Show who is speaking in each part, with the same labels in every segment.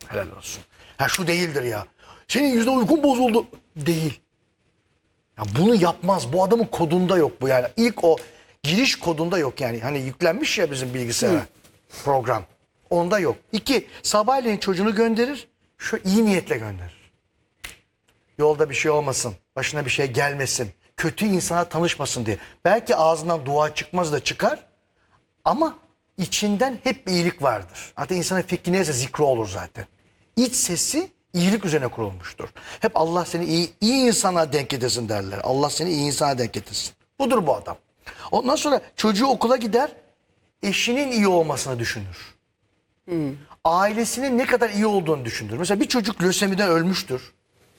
Speaker 1: Helal olsun. Ha şu değildir ya. Senin yüzünden uykun bozuldu. Değil. Ya bunu yapmaz. Bu adamın kodunda yok bu yani. İlk o giriş kodunda yok yani. Hani yüklenmiş ya bizim bilgisayara program. Onda yok. 2. Sabahleyin çocuğunu gönderir. Şu iyi niyetle gönderir. Yolda bir şey olmasın. Başına bir şey gelmesin. Kötü insana tanışmasın diye. Belki ağzından dua çıkmaz da çıkar. Ama içinden hep bir iyilik vardır. Hatta insanın fikri neyse zikri olur zaten. İç sesi iyilik üzerine kurulmuştur. Hep Allah seni iyi insana denk edesin derler. Allah seni iyi insana denk edesin. Budur bu adam. Ondan sonra çocuğu okula gider. Eşinin iyi olmasını düşünür. Ailesinin ne kadar iyi olduğunu düşünür. Mesela bir çocuk lösemiden ölmüştür.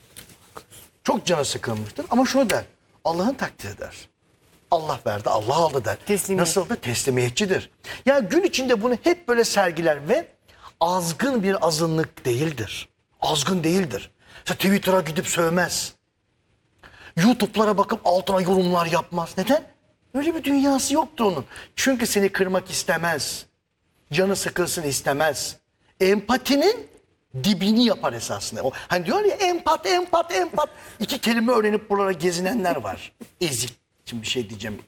Speaker 1: Çok canı sıkılmıştır. Ama şunu der. Allah'ın takdiri der. Allah verdi, Allah aldı der.
Speaker 2: Teslimiyet.
Speaker 1: Nasıl da teslimiyetçidir. Ya gün içinde bunu hep böyle sergiler ve azgın bir azınlık değildir. Azgın değildir. Mesela Twitter'a gidip sövmez. YouTube'lara bakıp altına yorumlar yapmaz. Neden? Öyle bir dünyası yoktur onun. Çünkü seni kırmak istemez. Canı sıkılsın istemez. Empatinin dibini yapar esasında. O, hani diyor ya empat, empat, empat. 2 kelime öğrenip buralara gezinenler var. Ezik. Şimdi bir şey diyeceğim.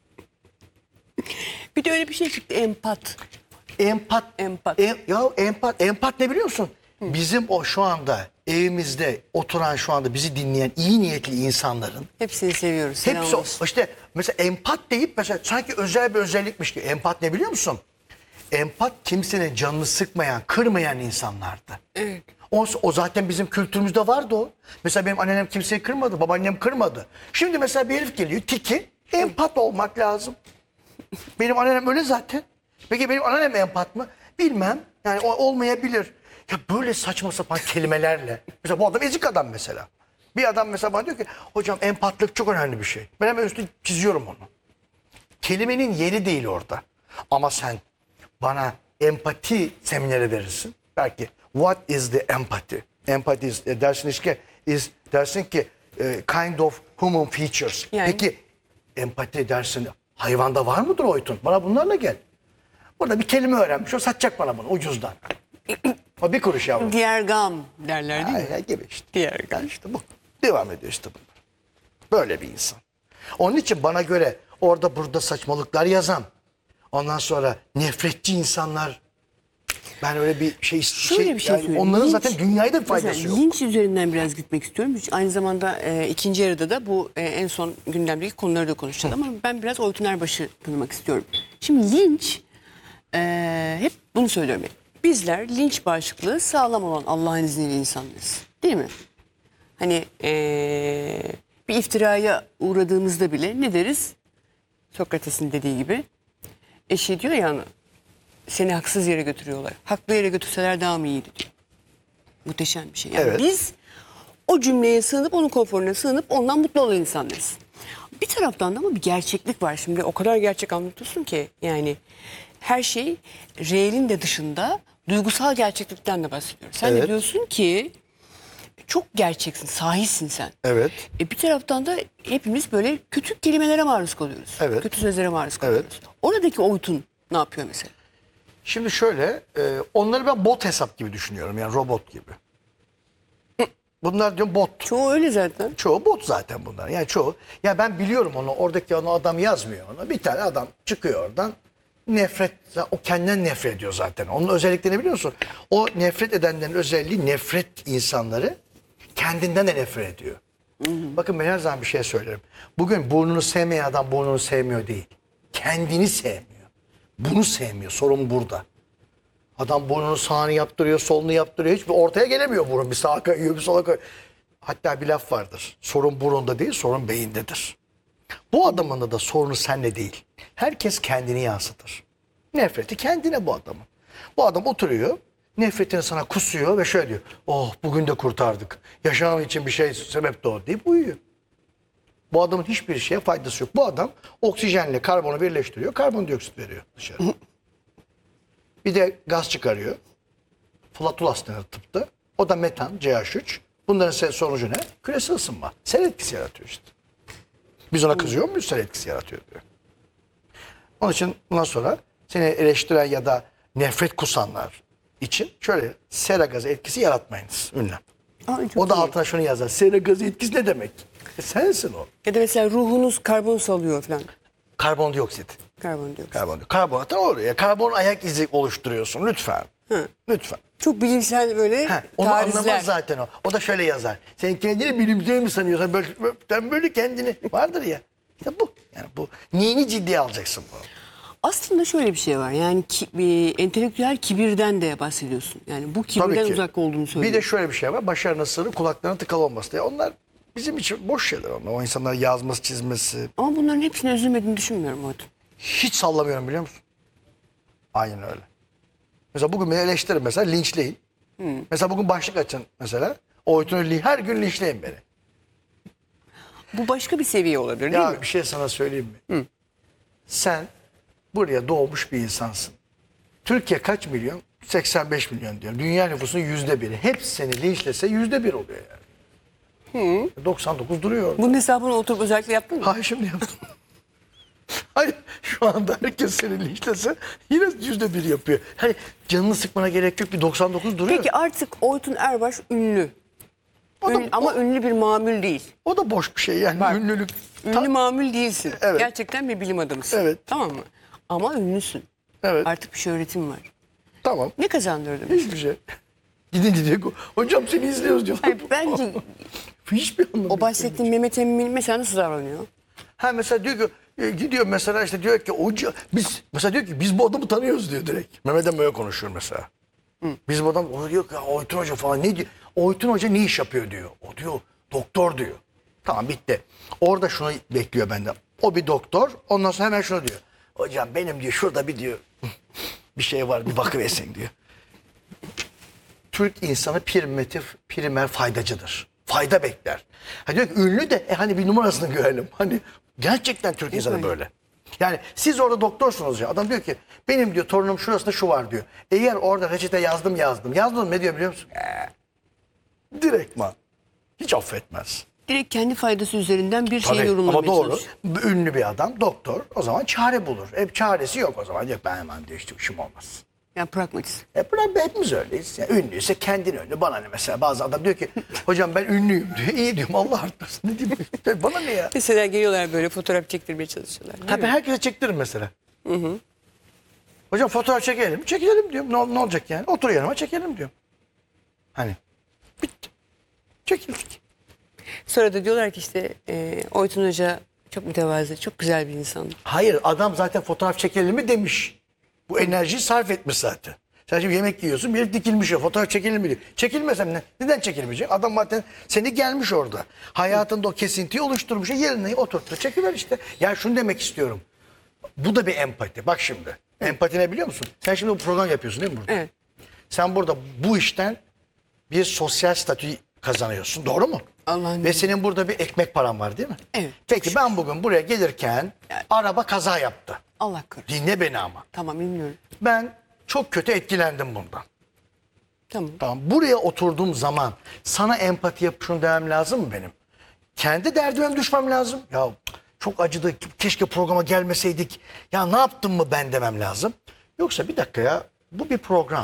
Speaker 2: Bir de öyle bir şey çıktı, empat.
Speaker 1: Empat.
Speaker 2: Empat.
Speaker 1: Ya empat. Empat ne biliyor musun? Bizim o şu anda evimizde oturan şu anda bizi dinleyen iyi niyetli insanların
Speaker 2: Hepsini seviyoruz. Selam
Speaker 1: hepsi
Speaker 2: olsun.
Speaker 1: işte mesela empat deyip mesela sanki özel bir özellikmiş gibi. Empat ne biliyor musun? Empat kimsenin canını sıkmayan, kırmayan insanlardı.
Speaker 2: Evet.
Speaker 1: O zaten bizim kültürümüzde vardı o. Mesela benim annem kimseyi kırmadı, babaannem kırmadı. Şimdi mesela bir herif geliyor, tiki, empat olmak lazım. Benim annem öyle zaten. Peki benim annem empat mı? Bilmem. Yani o olmayabilir. Ya böyle saçma sapan kelimelerle. Mesela bu adam ezik adam mesela. Bir adam mesela bana diyor ki hocam empatlık çok önemli bir şey. Ben hemen üstüne çiziyorum onu. Kelimenin yeri değil orada. Ama sen bana empati semineri verirsin. Belki what is the empathy? Empathy is, dersin ki kind of human features.
Speaker 2: Yani.
Speaker 1: Peki empati dersin hayvanda var mıdır Oytun? Bana bunlarla gel. Burada bir kelime öğrenmiş. O satacak bana bunu ucuzdan. O bir kuruş yavrum.
Speaker 2: Diğer gam derler değil mi?
Speaker 1: Ay, gibi işte.
Speaker 2: Diğer gam.
Speaker 1: Yani işte bu. Devam ediyor işte bunlar. Böyle bir insan. Onun için bana göre orada burada saçmalıklar yazan, ondan sonra nefretçi insanlar, ben öyle bir şey
Speaker 2: Şöyle bir şey
Speaker 1: yani
Speaker 2: söyleyeyim.
Speaker 1: onların
Speaker 2: Linç-
Speaker 1: zaten dünyaya da bir faydası
Speaker 2: Mesela
Speaker 1: yok.
Speaker 2: linç üzerinden biraz gitmek istiyorum. Aynı zamanda ikinci yarıda da bu en son gündemdeki konuları da konuşacağız. Ama ben biraz Oytun Erbaş'ı tanımak istiyorum. Şimdi linç, hep bunu söylüyorum. Bizler linç bağışıklığı sağlam olan Allah'ın izniyle insanlarız. Değil mi? Hani bir iftiraya uğradığımızda bile ne deriz? Sokrates'in dediği gibi. Eşi diyor ya, seni haksız yere götürüyorlar. Haklı yere götürseler daha mı iyiydi diyor. Muhteşem bir şey. Yani
Speaker 1: Evet.
Speaker 2: biz o cümleye sığınıp, onun konforuna sığınıp ondan mutlu olan insanlarız. Bir taraftan da ama bir gerçeklik var. Şimdi o kadar gerçek anlatıyorsun ki yani her şey reelin de dışında duygusal gerçeklikten de bahsediyoruz. Sen de
Speaker 1: Evet.
Speaker 2: diyorsun ki çok gerçeksin, sahisin sen.
Speaker 1: Evet.
Speaker 2: Bir taraftan da hepimiz böyle kötü kelimelere maruz kalıyoruz.
Speaker 1: Evet.
Speaker 2: Kötü sözlere maruz kalıyoruz. Oradaki Oytun ne yapıyor mesela?
Speaker 1: Şimdi şöyle, onları ben bot hesap gibi düşünüyorum, yani robot gibi. Bunlar diyorum bot.
Speaker 2: Çoğu öyle zaten.
Speaker 1: Çoğu bot zaten bunlar. Yani çoğu. Ya ben biliyorum onu. Oradaki onu adam yazmıyor onu. Bir tane adam çıkıyor oradan. Nefret. O kendinden nefret ediyor zaten. Onun özelliklerini biliyor musun? O nefret edenlerin özelliği, nefret insanları kendinden de nefret ediyor. Bakın ben her zaman bir şey söylerim. Bugün burnunu sevmeyen adam burnunu sevmiyor değil. Kendini sevmiyor. Bunu sevmiyor. Sorun burada. Adam burnunu sağını yaptırıyor, solunu yaptırıyor. Hiçbir ortaya gelemiyor burun. Bir sağa kayıyor, bir sola kayıyor. Hatta bir laf vardır. Sorun burunda değil, sorun beyindedir. Bu adamın da sorunu senle değil. Herkes kendini yansıtır. Nefreti kendine bu adamın. Bu adam oturuyor, nefretini sana kusuyor ve şöyle diyor. Oh bugün de kurtardık. Yaşamam için bir şey sebep de o deyip uyuyor. Bu adamın hiçbir şeye faydası yok. Bu adam oksijenle karbonu birleştiriyor, karbondioksit veriyor dışarı. Bir de gaz çıkarıyor. Flatulans denir tıpta. O da metan, CH3. Bunların sonucu ne? Küresel ısınma. Sel etkisi yaratıyor işte. Biz ona kızıyor muyuz? Sel etkisi yaratıyor diyor. Onun için bundan sonra seni eleştiren ya da nefret kusanlar, için şöyle sera gazı etkisi yaratmayınız. Ünlem.
Speaker 2: Aa, çok
Speaker 1: O da
Speaker 2: iyi.
Speaker 1: altına şunu yazar. Sera gazı etkisi ne demek? Sensin o.
Speaker 2: Ya da mesela ruhunuz karbon salıyor falan.
Speaker 1: Karbondioksit.
Speaker 2: Karbondioksit.
Speaker 1: Karbonat oraya. Karbon ayak izi oluşturuyorsun lütfen. Lütfen.
Speaker 2: Çok bilimsel böyle
Speaker 1: Onu
Speaker 2: tarifler.
Speaker 1: anlamaz zaten o. O da şöyle yazar. Sen kendini bilimsel mi sanıyorsun? Sen böyle kendini. Vardır ya. İşte bu. Yani bu. Neyini ciddiye alacaksın bu?
Speaker 2: Aslında şöyle bir şey var. Yani entelektüel kibirden de bahsediyorsun. Yani bu kibirden uzak olduğunu
Speaker 1: Bir
Speaker 2: söylüyorsun.
Speaker 1: de şöyle bir şey var. Başarının sırrı kulaklarının tıkalı olması diye. Onlar bizim için boş şeyler onlar. O insanlar yazması, çizmesi.
Speaker 2: Ama bunların hepsine üzülmediğini düşünmüyorum Oytun.
Speaker 1: Hiç sallamıyorum biliyor musun? Aynen öyle. Mesela bugün beni eleştirin mesela linçleyin. Mesela bugün başlık açın mesela. Oytun Ünlü'yü her gün linçleyin beni.
Speaker 2: Bu başka bir seviye olabilir değil mi?
Speaker 1: Ya bir şey sana söyleyeyim mi? Sen buraya doğmuş bir insansın. Türkiye kaç milyon? 85 milyon diyor. Dünya nüfusunun %1'i. Hepsi seni linçlese %1 oluyor yani. 99 duruyor orada.
Speaker 2: Bunun hesabını oturup özellikle yaptın mı?
Speaker 1: Hayır şimdi yaptım. Hayır şu anda herkes seni linçlese yine %1 yapıyor. Hani canını sıkmana gerek yok, bir 99 duruyor.
Speaker 2: Peki artık Oytun Erbaş ünlü.
Speaker 1: O da-
Speaker 2: Ama ünlü bir mamül değil.
Speaker 1: O da boş bir şey yani
Speaker 2: Bak,
Speaker 1: ünlülük.
Speaker 2: Ünlü mamül değilsin.
Speaker 1: Evet.
Speaker 2: Gerçekten bir bilim adamısın.
Speaker 1: Evet.
Speaker 2: Tamam mı? Ama ünlüsün.
Speaker 1: Evet.
Speaker 2: Artık bir şöhretin var.
Speaker 1: Tamam.
Speaker 2: Ne kazandırdı?
Speaker 1: Hiçbir şey. Gidince diyor hocam seni izliyoruz diyorlar.
Speaker 2: Hayır, bence
Speaker 1: Hiçbir anlamı
Speaker 2: o
Speaker 1: yok.
Speaker 2: bahsettiğim Mehmet Emin mesela nasıl davranıyor?
Speaker 1: Ha mesela diyor ki gidiyor mesela işte diyor ki hoca biz mesela diyor ki biz bu adamı tanıyoruz diyor direkt. Mehmet Emin böyle konuşuyor mesela. Biz bu adam o diyor ki ya Oytun Hoca falan ne diyor? Oytun Hoca ne iş yapıyor diyor. O diyor doktor diyor. Tamam bitti. Orada şunu bekliyor benden. O bir doktor. Ondan sonra hemen şunu diyor. Hocam benim diyor şurada bir diyor bir şey var bir bakıversin diyor. Türk insanı primer faydacıdır. Fayda bekler. Ha diyor ki ünlü de hani bir numarasını görelim. Hani gerçekten Türk insanı
Speaker 2: öyle.
Speaker 1: böyle. Yani siz orada doktorsunuz ya. Adam diyor ki benim diyor torunum şurasında şu var diyor. Eğer orada reçete yazdım. Yazdım ne diyor biliyor musun? Direktman. Hiç affetmez.
Speaker 2: Direkt kendi faydası üzerinden bir şeyi
Speaker 1: Tabii,
Speaker 2: yorumlamaya
Speaker 1: ama doğru.
Speaker 2: çalışıyor.
Speaker 1: Ünlü bir adam doktor o zaman çare bulur. Hep çaresi yok o zaman. Diyor ben hemen diyor işte işim olmaz.
Speaker 2: Yani pragmatist.
Speaker 1: Hepimiz öyleyiz. Yani ünlüyse kendin ünlü. Bana ne mesela bazı adam diyor ki hocam ben ünlüyüm diyor. İyi diyorum Allah arttırsın. Ne diyeyim? Bana ne ya?
Speaker 2: Mesela geliyorlar böyle fotoğraf çektirmeye çalışıyorlar. değil
Speaker 1: Tabii
Speaker 2: mi?
Speaker 1: herkese çektiririm mesela. Hocam fotoğraf çekelim mi? Çekelim diyorum. Ne olacak yani? Otur yanıma çekelim diyorum. Hani bitti. Çekildik.
Speaker 2: Sonra da diyorlar ki işte Oytun Hoca çok mütevazı, çok güzel bir insan.
Speaker 1: Hayır adam zaten fotoğraf çekelim mi demiş. Bu enerjiyi sarf etmiş zaten. Sen şimdi yemek yiyorsun bir herif dikilmiş ya fotoğraf çekelim mi diyor. Çekilmesem ne? Neden çekilmeyecek? Adam zaten seni gelmiş orada. Hayatında o kesintiyi oluşturmuş. Yerine oturttu. Çekiver işte. Yani şunu demek istiyorum. Bu da bir empati. Bak şimdi. Empati ne biliyor musun? Sen şimdi bu program yapıyorsun değil mi burada?
Speaker 2: Evet.
Speaker 1: Sen burada bu işten bir sosyal statü kazanıyorsun. Doğru mu?
Speaker 2: Allah'ın
Speaker 1: Ve senin burada bir ekmek paran var değil mi?
Speaker 2: Evet.
Speaker 1: Peki ben bugün buraya gelirken araba kaza yaptı.
Speaker 2: Allah korusun.
Speaker 1: Dinle beni ama.
Speaker 2: Tamam bilmiyorum.
Speaker 1: Ben çok kötü etkilendim bundan.
Speaker 2: Tamam.
Speaker 1: Tamam. Buraya oturduğum zaman sana empati yapıp şunu demem lazım mı benim? Kendi derdime düşmem lazım. Ya çok acıdı. Keşke programa gelmeseydik. Ya ne yaptım mı ben demem lazım. Yoksa bir dakika ya bu bir program.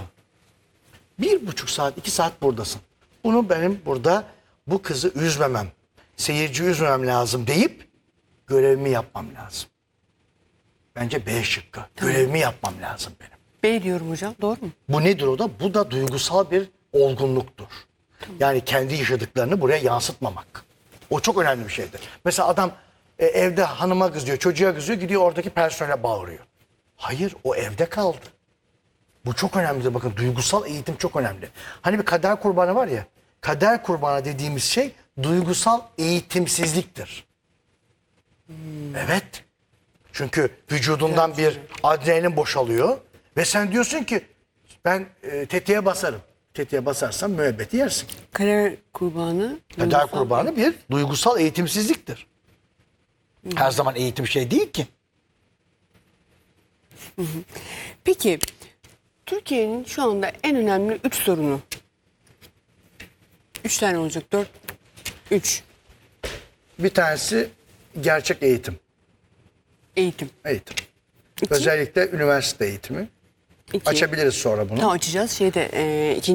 Speaker 1: 1,5 saat 2 saat buradasın. Bunu benim burada bu kızı üzmemem, seyirci üzmemem lazım deyip görevimi yapmam lazım. Bence B şıkkı. Görevimi yapmam lazım benim.
Speaker 2: B diyorum hocam. Doğru mu?
Speaker 1: Bu nedir o da? Bu da duygusal bir olgunluktur. Yani kendi yaşadıklarını buraya yansıtmamak. O çok önemli bir şeydir. Mesela adam evde hanıma kızıyor, çocuğa kızıyor, gidiyor oradaki personele bağırıyor. Hayır, o evde kaldı. Bu çok önemlidir. Bakın duygusal eğitim çok önemli. Hani bir kader kurbanı var ya, kader kurbanı dediğimiz şey duygusal eğitimsizliktir. Evet. Çünkü vücudundan bir adrenalin boşalıyor ve sen diyorsun ki ben tetiğe basarım. Tetiğe basarsan müebbeti yersin.
Speaker 2: Kader kurbanı.
Speaker 1: Kader
Speaker 2: duygusal-
Speaker 1: kurbanı bir duygusal eğitimsizliktir. Her zaman eğitim şey değil ki.
Speaker 2: Peki Türkiye'nin şu anda en önemli 3 sorunu. 3 tane olacak. 4. 3.
Speaker 1: Bir tanesi gerçek eğitim.
Speaker 2: Eğitim.
Speaker 1: Eğitim.
Speaker 2: İki.
Speaker 1: Özellikle üniversite eğitimi. Açabiliriz sonra bunu.
Speaker 2: Açacağız. Şeyde ikinci